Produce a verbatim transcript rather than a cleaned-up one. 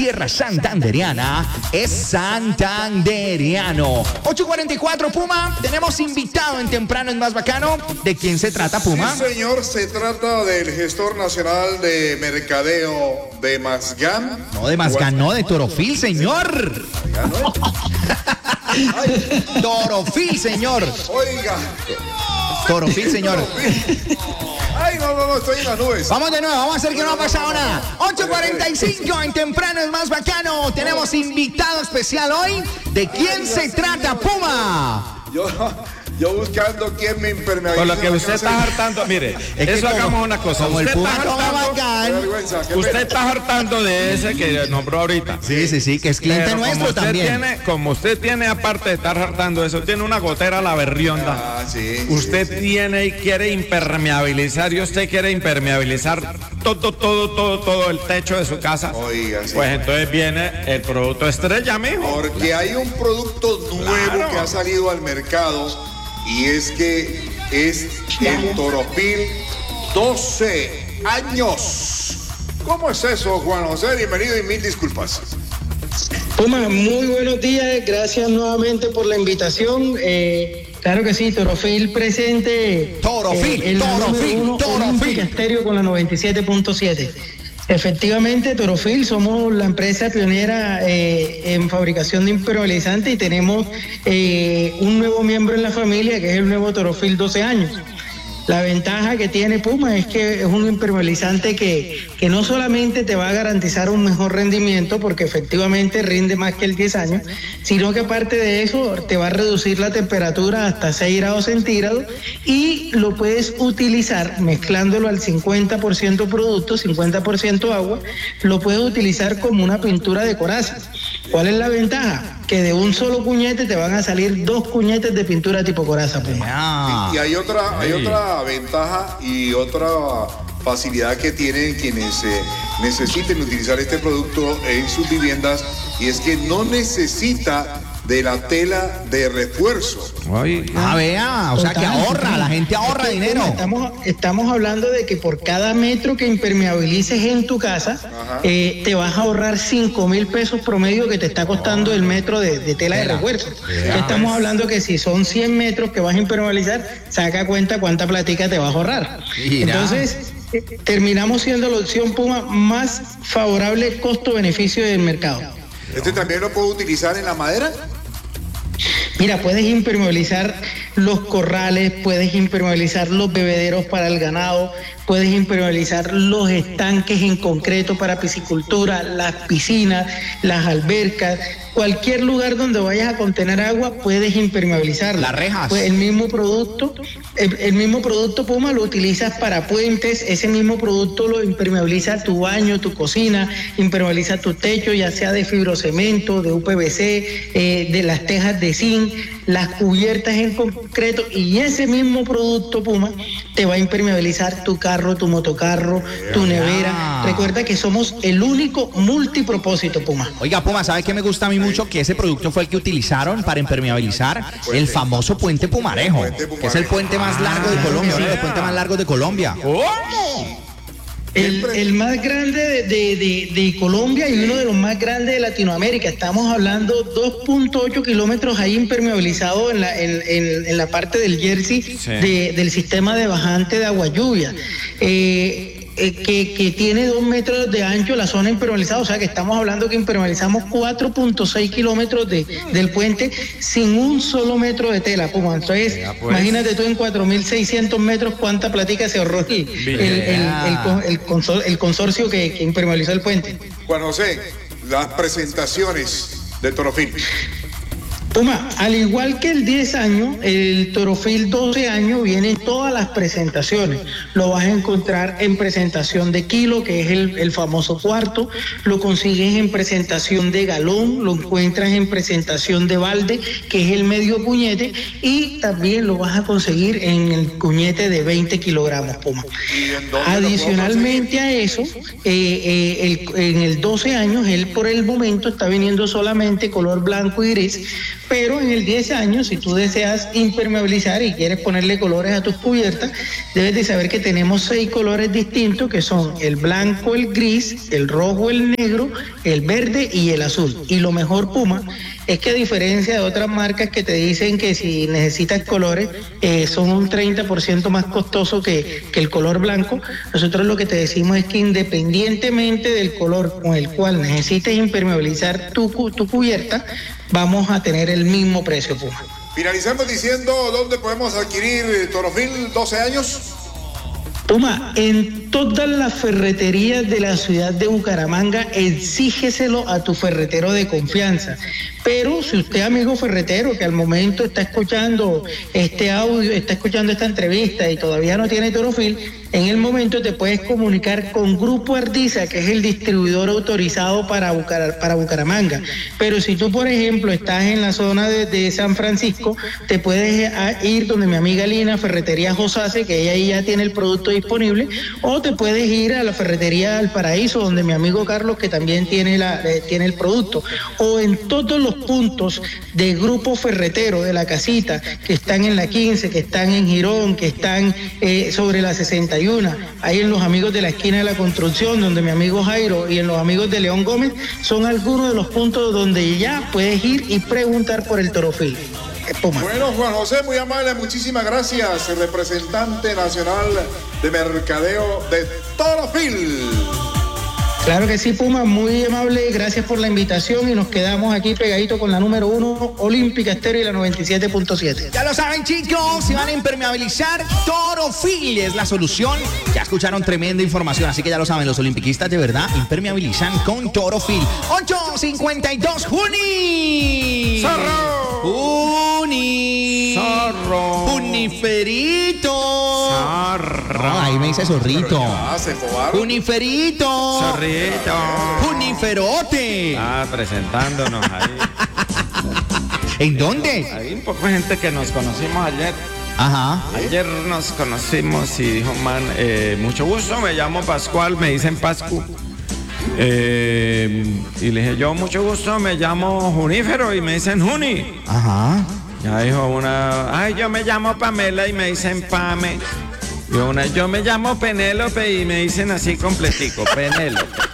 Tierra Santanderiana es santanderiano. ocho cuarenta y cuatro, Puma. Tenemos invitado en Temprano es Más Bacano. ¿De quién se trata, Puma? Sí, señor, se trata del gestor nacional de mercadeo de Masgan. No, de Masgan, no, de Torofil, señor. Ay, Torofil, señor. Oiga. Torofil, señor. Ay, no, no, no, estoy en las nubes. Vamos de nuevo, vamos a hacer que no ha pasado nada. ocho cuarenta y cinco en Temprano es Más Bacano. Tenemos invitado especial hoy. ¿De quién se trata, Puma? Yo, yo buscando quién me impermeabiliza. Con lo que usted está hartando, mire, es eso como, hagamos una cosa. Usted Usted está está hartando, usted está hartando de ese que nombró ahorita. Sí, sí, sí, que es cliente Pero nuestro como usted también. Tiene, como usted tiene, aparte de estar hartando eso, tiene una gotera a la berrionda. Ah, sí, usted sí, sí. tiene y quiere impermeabilizar, y usted quiere impermeabilizar todo, todo, todo, todo el techo de su casa. Oiga, sí. Pues entonces viene el producto estrella, mijo. Porque hay un producto nuevo Claro. que ha salido al mercado y es que es el Torofil doce años. ¿Cómo es eso, Juan José? Bienvenido y mil disculpas. Puma, muy buenos días, gracias nuevamente por la invitación. Eh, claro que sí, Torofil presente. Torofil, eh, el Torofil, número uno Torofil. Olímpica Estéreo con la noventa y siete punto siete. Efectivamente, Torofil, somos la empresa pionera eh, en fabricación de impermeabilizantes y tenemos eh, un nuevo miembro en la familia que es el nuevo Torofil doce años. La ventaja que tiene Puma es que es un impermeabilizante que, que no solamente te va a garantizar un mejor rendimiento, porque efectivamente rinde más que el diez años, sino que aparte de eso te va a reducir la temperatura hasta seis grados centígrados y lo puedes utilizar mezclándolo al cincuenta por ciento producto, cincuenta por ciento agua, lo puedes utilizar como una pintura de coraza. ¿Cuál es la ventaja? Que de un solo cuñete te van a salir dos cuñetes de pintura tipo coraza, Puma. Ah. Y hay otra, hay otra ventaja y otra facilidad que tienen quienes eh, necesiten utilizar este producto en sus viviendas, y es que no necesita de la tela de refuerzo. Ay, Ah, vea, o sea que Total, ahorra, sí. la gente ahorra Es que, dinero. Puma, Estamos, estamos hablando de que por cada metro que impermeabilices en tu casa, eh, te vas a ahorrar cinco mil pesos promedio que te está costando el metro de, de tela de refuerzo. Ya estamos hablando que si son cien metros que vas a impermeabilizar, saca cuenta cuánta platica te vas a ahorrar. Mira. Entonces, eh, terminamos siendo la opción Puma más favorable costo-beneficio del mercado. ¿Este también lo puedo utilizar en la madera? Mira, puedes impermeabilizar los corrales, puedes impermeabilizar los bebederos para el ganado, puedes impermeabilizar los estanques en concreto para piscicultura, las piscinas, las albercas, cualquier lugar donde vayas a contener agua puedes impermeabilizarlo. Las rejas. Pues el mismo producto, el, el mismo producto Puma lo utilizas para puentes, ese mismo producto lo impermeabiliza tu baño, tu cocina, impermeabiliza tu techo, ya sea de fibrocemento, de U P V C, eh, de las tejas de zinc, las cubiertas en concreto, y ese mismo producto Puma te va a impermeabilizar tu carro, tu motocarro, tu nevera. Recuerda que somos el único multipropósito Puma. Oiga, Puma, ¿sabe qué me gusta a mí mucho? Que ese producto fue el que utilizaron para impermeabilizar el famoso puente Pumarejo, Puente Pumarejo. que es el puente más largo de Colombia, uno de los puentes más largos de Colombia. El, el más grande de, de, de, de Colombia y uno de los más grandes de Latinoamérica. Estamos hablando dos punto ocho kilómetros ahí impermeabilizado en la, en, en, en la parte del Jersey Sí. de, del sistema de bajante de agua lluvia. Eh, eh, que, que tiene dos metros de ancho la zona impermeabilizada, o sea que estamos hablando que impermeabilizamos cuatro punto seis kilómetros de, del puente sin un solo metro de tela, Puma. Entonces, Ya, pues. imagínate tú en cuatro mil seiscientos metros cuánta platica se ahorró el, el, el, el, con- el consor- el consorcio que, que impermeabilizó el puente. Juan José, las presentaciones de Torofil. Puma, al igual que el diez años, el Torofil doce años viene en todas las presentaciones. Lo vas a encontrar en presentación de kilo, que es el, el famoso cuarto. Lo consigues en presentación de galón, lo encuentras en presentación de balde, que es el medio cuñete, y también lo vas a conseguir en el cuñete de veinte kilogramos, Puma. ¿Y en dónde lo puedo Adicionalmente a eso, eh, eh, el- en el doce años, él por el momento está viniendo solamente color blanco y gris, Pero en el diez años, si tú deseas impermeabilizar y quieres ponerle colores a tus cubiertas, debes de saber que tenemos seis colores distintos, que son el blanco, el gris, el rojo, el negro, el verde y el azul. Y lo mejor, Puma, es que a diferencia de otras marcas que te dicen que si necesitas colores eh, son un treinta por ciento más costoso que, que el color blanco, nosotros lo que te decimos es que independientemente del color con el cual necesites impermeabilizar tu, tu cubierta, vamos a tener el mismo precio, Puma. Finalizamos diciendo dónde podemos adquirir Torofil doce años. Puma, en todas las ferreterías de la ciudad de Bucaramanga, exígeselo a tu ferretero de confianza. Pero si usted, amigo ferretero, que al momento está escuchando este audio, está escuchando esta entrevista y todavía no tiene Torofil, en el momento te puedes comunicar con Grupo Ardiza, que es el distribuidor autorizado para, Bucar para Bucaramanga. Pero si tú, por ejemplo, estás en la zona de, de San Francisco, te puedes ir donde mi amiga Lina, Ferretería Josase, que ella ahí ya tiene el producto disponible, o te puedes ir a la Ferretería del Paraíso, donde mi amigo Carlos, que también tiene, la, eh, tiene el producto, o en todos los puntos de Grupo Ferretero de la Casita, que están en la quince, que están en Girón, que están eh, sobre la sesenta y uno, ahí en los amigos de la esquina de la Construcción, donde mi amigo Jairo, y en los amigos de León Gómez, son algunos de los puntos donde ya puedes ir y preguntar por el Torofil. Bueno, Juan José, muy amable, muchísimas gracias, el representante nacional de mercadeo de Torofil. Claro que sí, Puma, muy amable, gracias por la invitación y nos quedamos aquí pegaditos con la número uno, Olímpica Estéreo y la noventa y siete punto siete. Ya lo saben, chicos, si van a impermeabilizar, Torofil es la solución. Ya escucharon tremenda información, así que ya lo saben, los olimpiquistas de verdad impermeabilizan con Torofil. ocho cincuenta y dos, Juni. ¡Zorro! Juni. ¡Zorro! ¡Juniferito! ¡Zorro! No, ahí me dice zorrito. Ah, se fobaron. ¡Juniferito! ¡Zorrito! ¡Juniferote! Ah, presentándonos ahí. ¿En dónde? Hay un poco de gente que nos conocimos ayer. Ajá. Ayer nos conocimos y dijo, man, eh, mucho gusto, me llamo Pascual, me dicen Pascu. Eh, y le dije, yo mucho gusto, me llamo Junífero y me dicen Juni. Ajá. Ya dijo una, ay, yo me llamo Pamela y me dicen Pame. Y una, yo me llamo Penélope y me dicen así completico, Penélope.